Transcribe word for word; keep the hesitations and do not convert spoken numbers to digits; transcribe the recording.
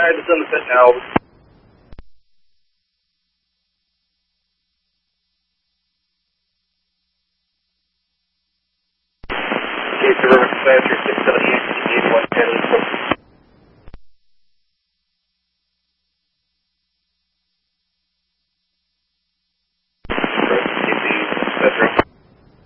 Alright, it's on the set now. Okay, Suburban Dispatcher, six seventy-eight, one ten.